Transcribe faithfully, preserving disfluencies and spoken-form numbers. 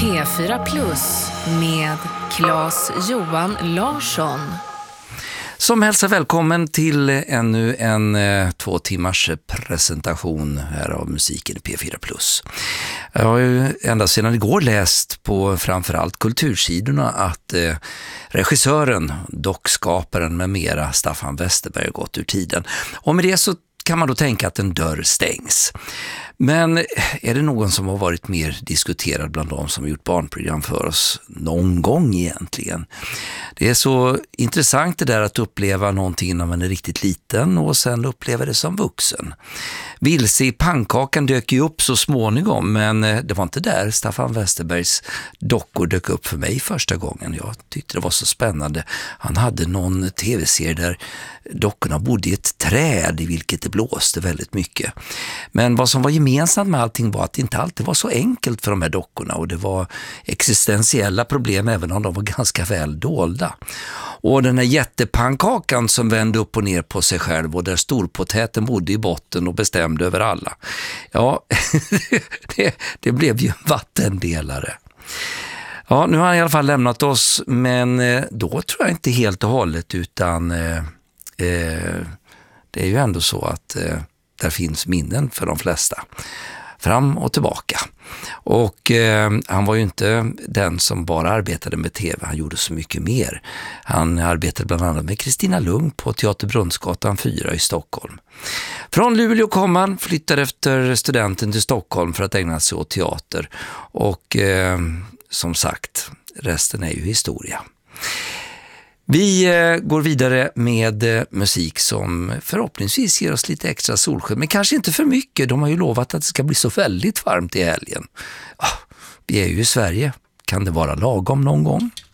P fyra Plus med Claes Johan Larsson. Som hälsar välkommen till ännu en eh, två timmars presentation här av musiken i P fyra Plus. Jag har ju ända sedan igår läst på framförallt kultursidorna att eh, regissören, dockskaparen med mera Staffan Westerberg har gått ur tiden. Och med det så kan man då tänka att en dörr stängs. Men är det någon som har varit mer diskuterad bland de som har gjort barnprogram för oss någon gång egentligen? Det är så intressant det där att uppleva någonting när man är riktigt liten och sen uppleva det som vuxen. Vilse i pannkakan dök ju upp så småningom, men det var inte där Staffan Westerbergs dockor dök upp för mig första gången. Jag tyckte det var så spännande. Han hade någon tv-serie där dockorna bodde i ett träd i vilket det blåste väldigt mycket. Men vad som var gemensamt med allting var att det inte alltid var så enkelt för de här dockorna, och det var existentiella problem även om de var ganska väl dolda. Och den här jättepannkakan som vände upp och ner på sig själv och där storpotäten bodde i botten och bestämde över alla. Ja, det, det blev ju en vattendelare. Ja, nu har han i alla fall lämnat oss, men då tror jag inte helt och hållet, utan eh, eh, det är ju ändå så att eh, där finns minnen för de flesta. Fram och tillbaka. Och eh, han var ju inte den som bara arbetade med tv, han gjorde så mycket mer. Han arbetade bland annat med Kristina Lung på Teater Brunnsgatan fyra i Stockholm. Från Luleå kom han, flyttade efter studenten till Stockholm för att ägna sig åt teater. Och eh, som sagt, resten är ju historia. Vi går vidare med musik som förhoppningsvis ger oss lite extra solsken, men kanske inte för mycket. De har ju lovat att det ska bli så väldigt varmt i helgen. Vi är ju i Sverige. Kan det vara lagom någon gång?